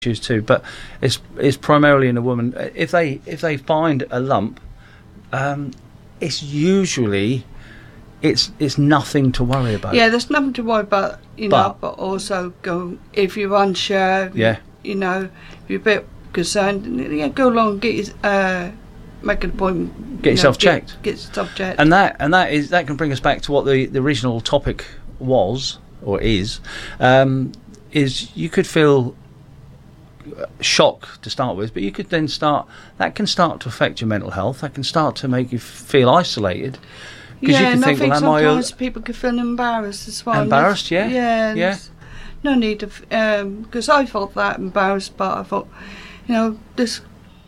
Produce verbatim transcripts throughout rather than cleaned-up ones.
issues too, but it's it's primarily in a woman. If they if they find a lump, um, it's usually it's it's nothing to worry about. Yeah, there's nothing to worry about, you know. But- But also go if you're unsure. Yeah. You know, if you're a bit concerned, yeah, go along, get your, uh, make an appointment. Get you yourself know, checked. Get, get yourself checked. And that and that is that can bring us back to what the, the original topic was or is. Um, is you could feel shock to start with, but you could then start. That can start to affect your mental health. That can start to make you feel isolated. Because yeah, you can and think, I think well, am I sometimes people can feel embarrassed as well. Embarrassed, yeah. Yeah. and Yeah. there's No need of because I felt that embarrassed, but I thought, you know, just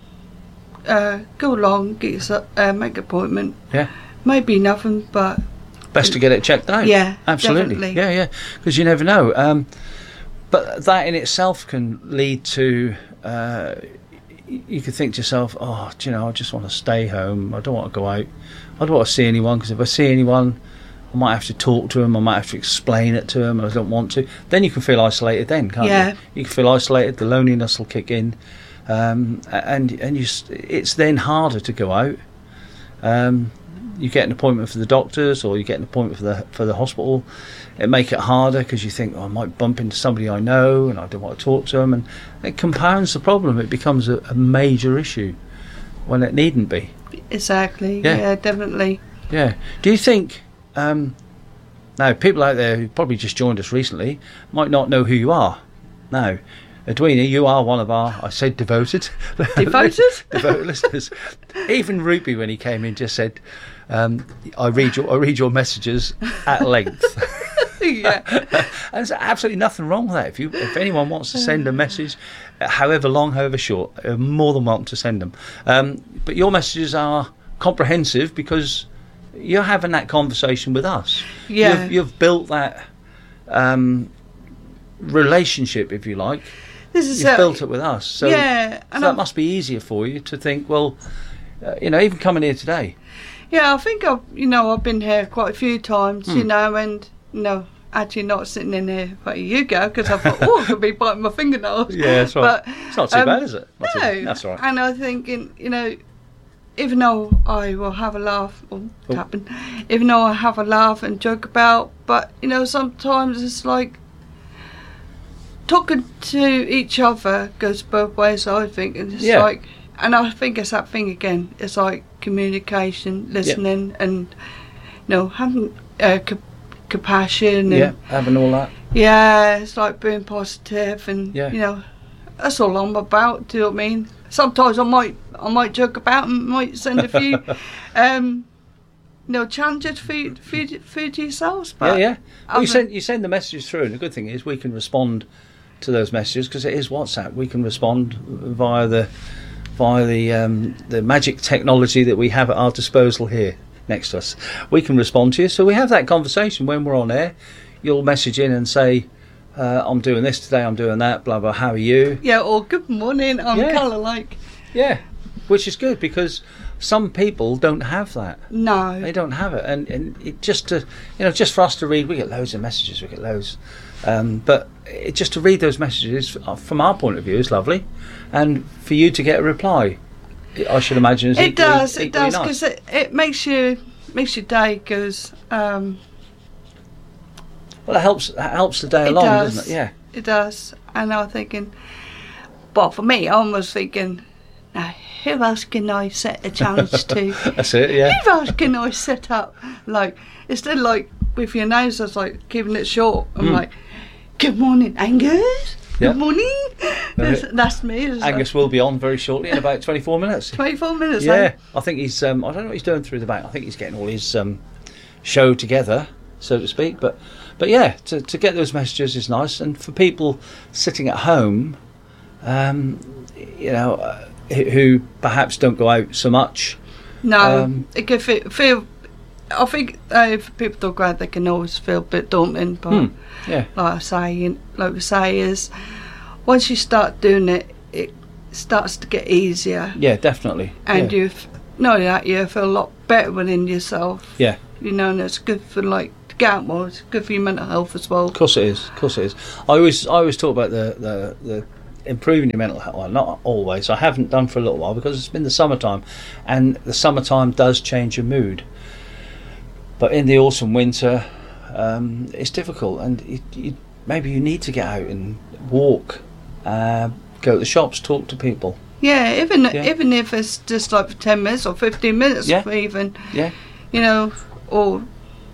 uh, go along, get yourself, uh, make an appointment. Yeah. Maybe nothing, but best to get it checked out. Yeah, absolutely. definitely. Yeah, yeah. Because you never know. Um, but that in itself can lead to. Uh, y- you could think to yourself, "Oh, do you know, I just want to stay home. I don't want to go out. I don't want to see anyone because if I see anyone, I might have to talk to them. I might have to explain it to them, and I don't want to." Then you can feel isolated. Then, can't Yeah. you? You can feel isolated. The loneliness will kick in, um, and and you. s- It's then harder to go out. Um, you get an appointment for the doctors, or you get an appointment for the for the hospital. It make it harder because you think, oh, I might bump into somebody I know, and I don't want to talk to them, and it compounds the problem. It becomes a, a major issue when it needn't be. exactly. Yeah. Yeah, definitely. Yeah. Do you think? Um, now, people out there who probably just joined us recently might not know who you are. Now, Edwina, you are one of our, I said devoted. Devoted? devoted listeners. Even Rupy, when he came in, just said, um, I read your I read your messages at length. Yeah. And there's absolutely nothing wrong with that. If you, if anyone wants to send a message, uh, however long, however short, you're more than welcome to send them. Um, but your messages are comprehensive because you're having that conversation with us. Yeah. You've, you've built that um, relationship, if you like. This is You've a- built it with us. So, Yeah, so and that I've- must be easier for you to think, well, uh, you know, even coming here today. Yeah, I think I've, you know, I've been here quite a few times, Hmm. you know, and, you know, actually not sitting in here where you go, because I thought, oh, I could be biting my fingernails. Yeah, that's right. But, It's not too um, bad, is it? Not too- No. that's all right. And I'm thinking, you know, even though I will have a laugh, or Oh. tapping, even though I have a laugh and joke about, but, you know, sometimes it's like, talking to each other goes both ways, I think, and it's Yeah. like, and I think it's that thing again, it's like communication, listening, and, you know, having uh, c- compassion, and Yeah, having all that. yeah, it's like being positive, and Yeah. you know, that's all I'm about. Do you know what I mean? Sometimes I might, I might joke about and might send a few, um, you know, challenges for you, for you, for you to yourselves. Yeah, But yeah. Well, you other- send you send the messages through, and the good thing is we can respond to those messages because it is WhatsApp. We can respond via the via the um, the magic technology that we have at our disposal here next to us. We can respond to you, so we have that conversation when we're on air. You'll message in and say, uh, "I'm doing this today. I'm doing that. Blah blah. How are you?" Yeah, or good morning. I'm Yeah. kind of like, Yeah, which is good because some people don't have that. no. They don't have it, and, and it just to you know just for us to read, we get loads of messages, we get loads, um, but it, just to read those messages uh, from our point of view is lovely, and for you to get a reply, I should imagine is It equally, does, it equally does, nice. because it, it makes you makes your day goes. Um, Well, it helps it helps the day It along, does. doesn't it? Yeah, It does, and I'm thinking, but for me, I was thinking, now who else can I set a challenge to? that's it. Yeah, Who else can I set up? Like, instead of like with your nose, I was like keeping it short. I'm Mm. like, good morning, Angus. Yeah. Good morning. That's, that's me. It's Angus will be on very shortly in about twenty-four minutes. like twenty-four minutes. Yeah, eh? I think he's. Um, I don't know what he's doing through the back. I think he's getting all his um, show together, so to speak. But, but yeah, to to get those messages is nice. And for people sitting at home, um, you know, uh, who who perhaps don't go out so much. No, Um, it can feel. feel I think uh, if people don't go out, they can always feel a bit daunting. But Hmm, yeah, like I say, you- like we say, is once you start doing it, it starts to get easier, yeah, definitely. and yeah. you f- not only that, you feel a lot better within yourself. Yeah. You know, and it's good for like to get out more. It's good for your mental health as well. Of course it is. Of course it is. I always I always talk about the the, the improving your mental health. Well, not always. I haven't done for a little while because it's been the summertime, and the summertime does change your mood. But in the autumn, winter, um, it's difficult, and you, you, maybe you need to get out and walk, uh, go to the shops, talk to people. Yeah, even Yeah. even if it's just like for ten minutes or fifteen minutes, Yeah. even. Yeah. You know, or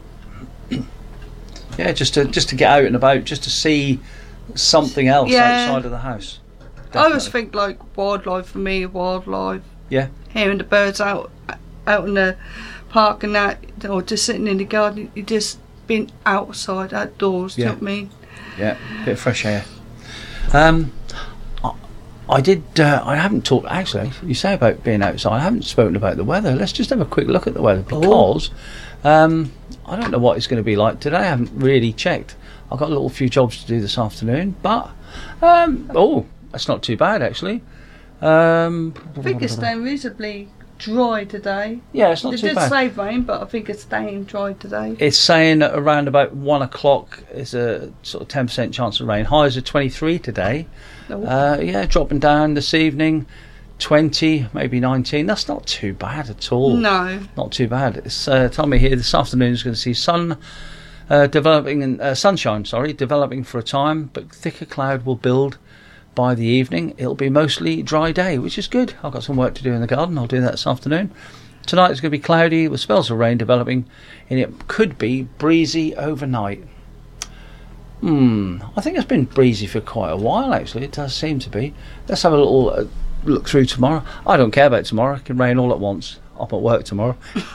Yeah, just to just to get out and about, just to see something else Yeah. outside of the house. I always Definitely. think like wildlife for me, wildlife. Yeah. Hearing the birds out out in the park and that, or just sitting in the garden, you just been outside, outdoors. Do you Yeah. know what I mean? Yeah, bit of fresh air. Um, I, I did. Uh, I haven't talked. Actually, you say about being outside. I haven't spoken about the weather. Let's just have a quick look at the weather because um, I don't know what it's going to be like today. I haven't really checked. I've got a little few jobs to do this afternoon, but um, oh, that's not too bad actually. Um, I think it's staying reasonably dry today. yeah, it's not It too did bad. say rain, but I think it's staying dry today. It's saying that around about one o'clock is a sort of ten percent chance of rain. Highs are twenty-three today. No. Uh, yeah, dropping down this evening, twenty, maybe nineteen. That's not too bad at all. no. Not too bad. It's uh, telling me here this afternoon is going to see sun uh, developing, and uh, sunshine, sorry, developing for a time, but thicker cloud will build by the evening. It'll be mostly dry day, which is good. I've got some work to do in the garden. I'll do that this afternoon. Tonight it's going to be cloudy with spells of rain developing, and it could be breezy overnight. Hmm, I think it's been breezy for quite a while actually. It does seem to be. Let's have a little uh, look through tomorrow. I don't care about tomorrow. It can rain all at once. I'm at work tomorrow.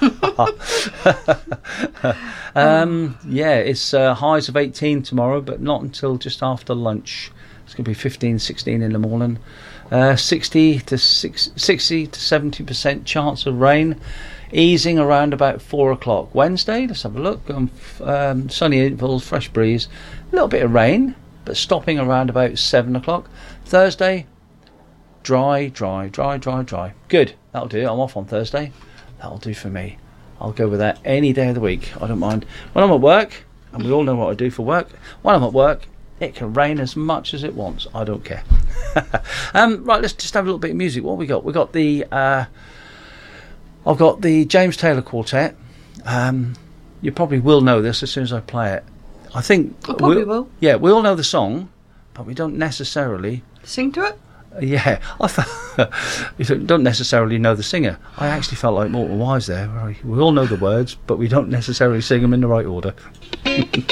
um, yeah, it's uh, highs of eighteen tomorrow, but not until just after lunch. It's going to be fifteen, sixteen in the morning. Uh, sixty to six, sixty to seventy percent chance of rain, easing around about four o'clock. Wednesday, let's have a look. Um, f- um, sunny intervals, fresh breeze, a little bit of rain, but stopping around about seven o'clock. Thursday, dry, dry, dry, dry, dry. Good, that'll do. I'm off on Thursday. That'll do for me. I'll go with that any day of the week. I don't mind. When I'm at work, and we all know what I do for work, when I'm at work, it can rain as much as it wants. I don't care. um, right, let's just have a little bit of music. What have we got? We've got the... Uh, I've got the James Taylor Quartet. Um, you probably will know this as soon as I play it. I think... I probably we'll- will. Yeah, we all know the song, but we don't necessarily... Sing to it? Yeah, I thought you don't necessarily know the singer. I actually felt like Morton Wise there. Where we all know the words, but we don't necessarily sing them in the right order.